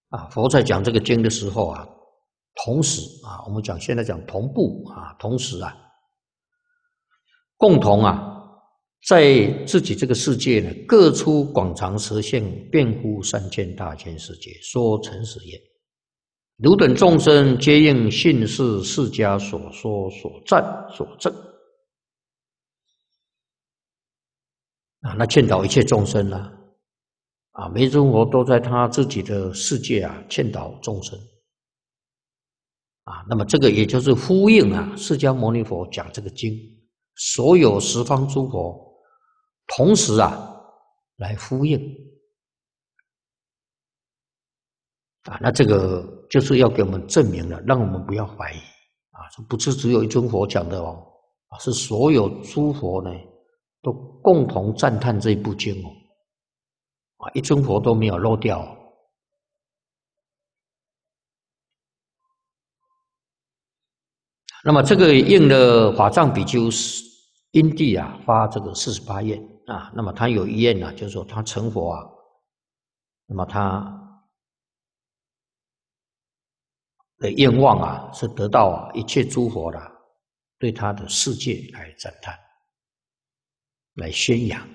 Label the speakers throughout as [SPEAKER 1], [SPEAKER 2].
[SPEAKER 1] 佛在讲这个经的时候啊，同时啊，我们现在讲同步啊，同时啊，共同啊，在自己这个世界呢，各出广长舌相，遍乎三千大千世界，说诚实言。汝等众生皆应信是释迦所说所赞所证那劝导一切众生每一尊佛都在他自己的世界劝导众生那么这个也就是呼应释迦牟尼佛讲这个经，所有十方诸佛同时来呼应那这个就是要给我们证明了，让我们不要怀疑这不是只有一尊佛讲的是所有诸佛呢都共同赞叹这一部经一尊佛都没有漏掉那么这个应了法藏比丘因地发这个48愿那么他有一愿就是说他成佛那么他的愿望是得到一切诸佛对他的世界来赞叹，来宣扬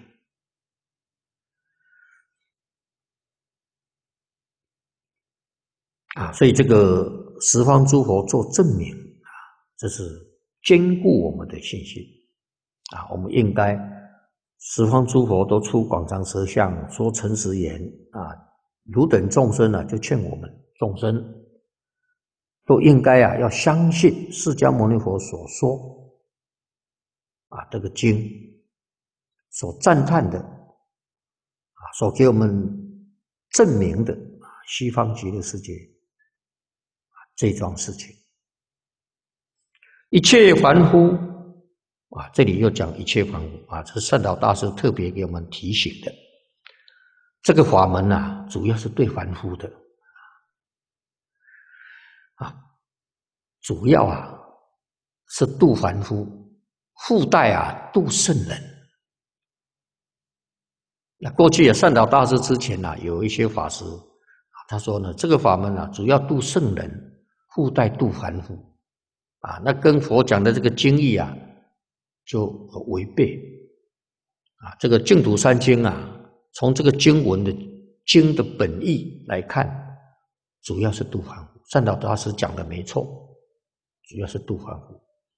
[SPEAKER 1] 所以这个十方诸佛做证明这是坚固我们的信心我们应该十方诸佛都出广长舌相，说诚实言汝等众生就劝我们众生都应该要相信释迦牟尼佛所说这个经所赞叹的所给我们证明的西方极乐世界这桩事情。一切凡夫这里又讲一切凡夫这是善导大师特别给我们提醒的。这个法门主要是对凡夫的主要是度凡夫，附带度圣人。那过去善导大师之前有一些法师他说呢，这个法门主要度圣人，附带度凡夫那跟佛讲的这个经义就违背这个净土三经从这个经文的经的本意来看，主要是度凡夫。善导大师讲的没错，主要是度凡夫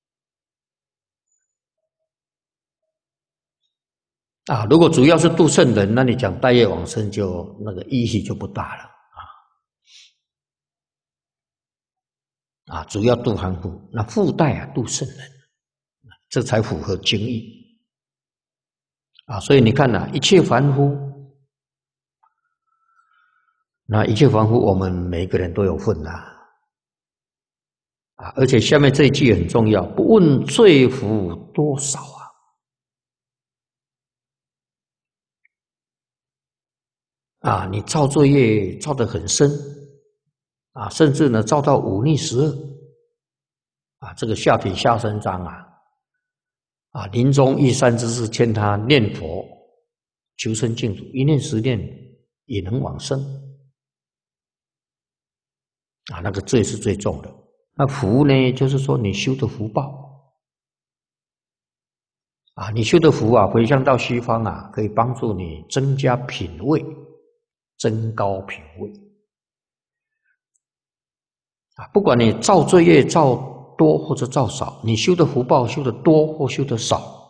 [SPEAKER 1] 如果主要是度圣人，那你讲大业往生就那个意义就不大了主要度凡夫，那附带度圣人，这才符合经义所以你看一切凡夫，那一切凡夫我们每一个人都有份而且下面这一句很重要，不问罪福多少你造罪业造得很深甚至呢造到忤逆十恶这个下品下生章临终一三之事劝他念佛求生净土，一念十念也能往生那个罪是最重的。那福呢，就是说你修的福报你修的福回向到西方可以帮助你增加品位，增高品位不管你造罪业造多或者造少，你修的福报修的多或修的少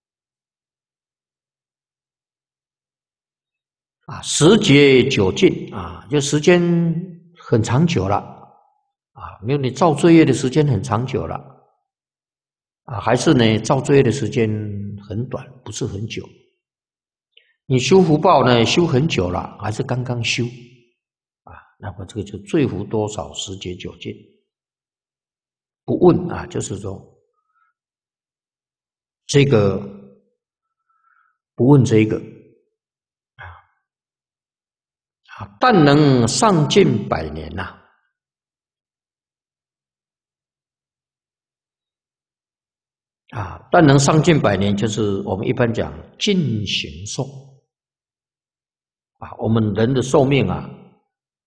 [SPEAKER 1] 时节久尽就时间很长久了没有你造罪业的时间很长久了还是呢造罪业的时间很短，不是很久。你修福报呢修很久了，还是刚刚修那么这个就罪福多少时节久尽。不问就是说这个不问这个但能上进100年但能上进100年，就是我们一般讲尽形寿我们人的寿命